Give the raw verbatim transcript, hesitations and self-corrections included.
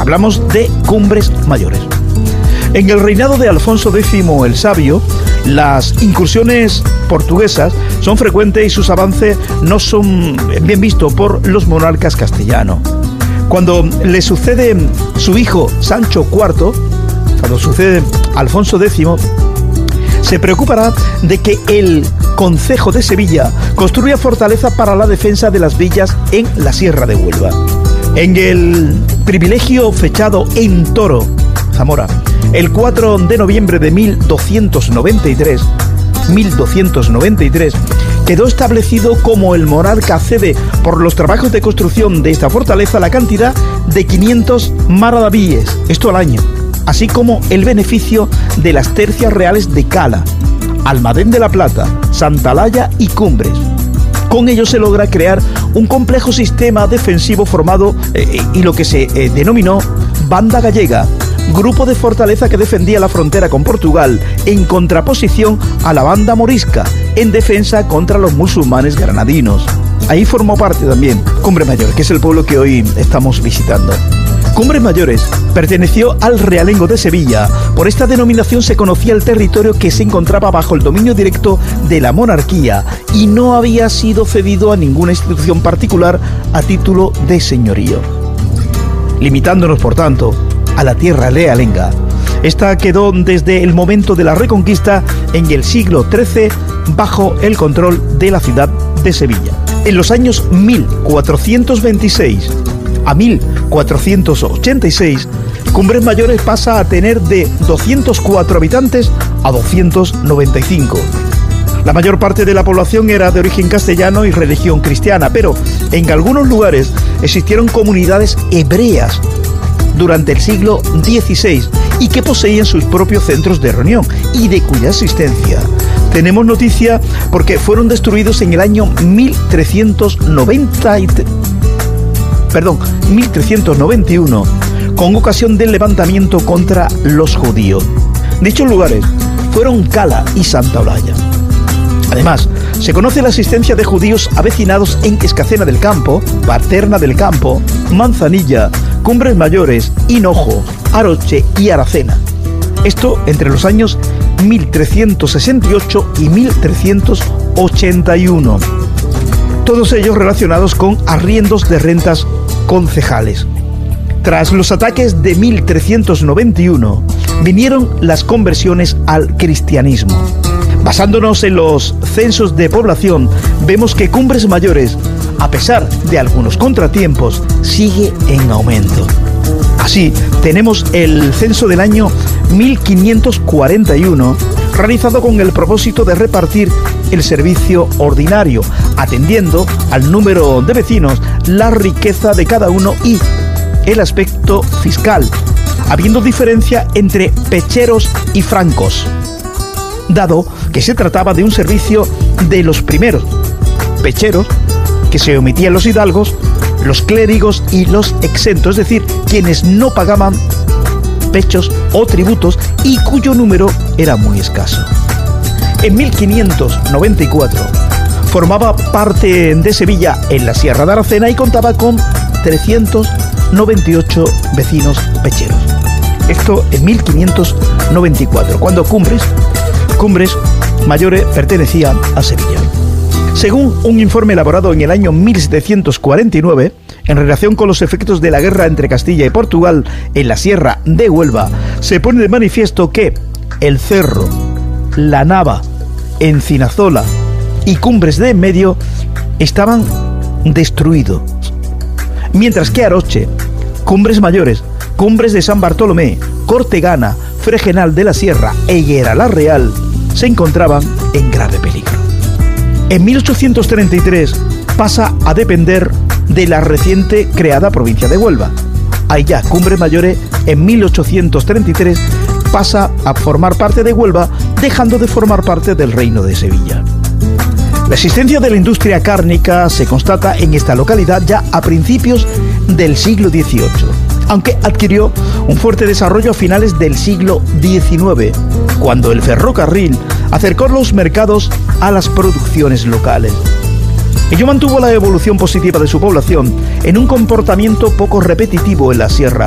Hablamos de Cumbres Mayores. En el reinado de Alfonso décimo el Sabio, las incursiones portuguesas son frecuentes y sus avances no son bien vistos por los monarcas castellanos. Cuando le sucede su hijo Sancho cuarto, cuando sucede Alfonso décimo, se preocupará de que el concejo de Sevilla construya fortaleza para la defensa de las villas en la Sierra de Huelva. En el privilegio fechado en Toro, Zamora, el cuatro de noviembre de mil doscientos noventa y tres, quedó establecido como el monarca cede por los trabajos de construcción de esta fortaleza la cantidad de quinientos maravedíes, esto al año, así como el beneficio de las tercias reales de Cala, Almadén de la Plata, Santalaya y Cumbres. Con ello se logra crear un complejo sistema defensivo formado eh, y lo que se eh, denominó Banda Gallega, grupo de fortaleza que defendía la frontera con Portugal en contraposición a la banda morisca en defensa contra los musulmanes granadinos. Ahí formó parte también Cumbres Mayores, que es el pueblo que hoy estamos visitando. Cumbres Mayores perteneció al realengo de Sevilla. Por esta denominación se conocía el territorio que se encontraba bajo el dominio directo de la monarquía y no había sido cedido a ninguna institución particular a título de señorío, limitándonos, por tanto, a la tierra realenga. Esta quedó desde el momento de la Reconquista en el siglo trece bajo el control de la ciudad de Sevilla. En los años mil cuatrocientos veintiséis a mil cuatrocientos ochenta y seis, Cumbres Mayores pasa a tener de doscientos cuatro habitantes a doscientos noventa y cinco. La mayor parte de la población era de origen castellano y religión cristiana, pero en algunos lugares existieron comunidades hebreas durante el siglo dieciséis y que poseían sus propios centros de reunión y de cuya existencia tenemos noticia porque fueron destruidos en el año mil trescientos noventa y tres, perdón, mil trescientos noventa y uno con ocasión del levantamiento contra los judíos. Dichos lugares fueron Cala y Santa Olalla. Además, se conoce la existencia de judíos avecinados en Escacena del Campo, Paterna del Campo, Manzanilla, Cumbres Mayores, Hinojo, Aroche y Aracena. Esto entre los años mil trescientos sesenta y ocho y mil trescientos ochenta y uno. Todos ellos relacionados con arriendos de rentas concejales. Tras los ataques de mil trescientos noventa y uno, vinieron las conversiones al cristianismo. Basándonos en los censos de población, vemos que Cumbres Mayores, a pesar de algunos contratiempos, sigue en aumento. Así, tenemos el censo del año mil quinientos cuarenta y uno, realizado con el propósito de repartir el servicio ordinario, atendiendo al número de vecinos, la riqueza de cada uno y el aspecto fiscal, habiendo diferencia entre pecheros y francos, dado que se trataba de un servicio de los primeros pecheros, que se omitían los hidalgos, los clérigos y los exentos, es decir, quienes no pagaban pechos o tributos y cuyo número era muy escaso. En mil quinientos noventa y cuatro formaba parte de Sevilla en la Sierra de Aracena y contaba con trescientos noventa y ocho vecinos pecheros. Esto en mil quinientos noventa y cuatro, cuando Cumbres, Cumbres Mayores pertenecía a Sevilla. Según un informe elaborado en el año mil setecientos cuarenta y nueve, en relación con los efectos de la guerra entre Castilla y Portugal en la Sierra de Huelva, se pone de manifiesto que el Cerro, la Nava, Encinazola y Cumbres de en medio estaban destruidos, mientras que Aroche, Cumbres Mayores, Cumbres de San Bartolomé, Cortegana, Fregenal de la Sierra e Higuera la Real se encontraban en grave peligro. En mil ochocientos treinta y tres pasa a depender de la reciente creada provincia de Huelva. Ahí ya, Cumbres Mayores en mil ochocientos treinta y tres pasa a formar parte de Huelva, dejando de formar parte del Reino de Sevilla. La existencia de la industria cárnica se constata en esta localidad ya a principios del siglo dieciocho, aunque adquirió un fuerte desarrollo a finales del siglo diecinueve, cuando el ferrocarril acercó los mercados a las producciones locales. Ello mantuvo la evolución positiva de su población en un comportamiento poco repetitivo en la Sierra